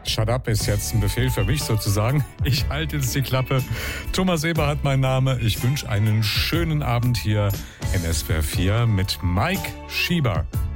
Shut up ist jetzt ein Befehl für mich sozusagen. Ich halte jetzt die Klappe. Thomas Eberhardt mein Name. Ich wünsche einen schönen Abend hier in SWR 4 mit Mike Schieber.